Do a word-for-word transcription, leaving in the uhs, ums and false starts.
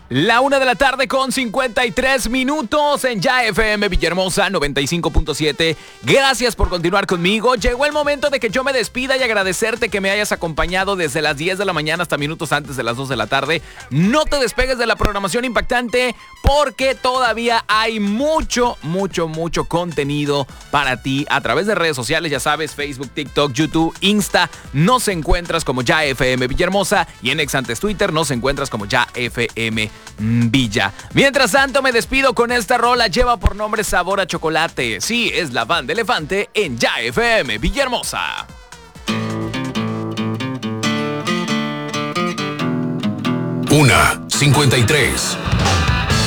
La una de la tarde con cincuenta y tres minutos en Ya F M Villahermosa noventa y cinco punto siete. Gracias por continuar conmigo. Llegó el momento de que yo me despida y agradecerte que me hayas acompañado desde las diez de la mañana hasta minutos antes de las dos de la tarde. No te despegues de la programación impactante porque todavía hay mucho, mucho, mucho contenido para ti a través de redes sociales. Ya sabes, Facebook, TikTok, YouTube, Insta. Nos encuentras como Ya F M Villahermosa y en ex antes Twitter nos encuentras como Ya F M Villa. Mientras tanto, me despido con esta rola. Lleva por nombre Sabor a Chocolate. Sí, es la Banda Elefante en Ya F M Villahermosa. Una cincuenta y tres.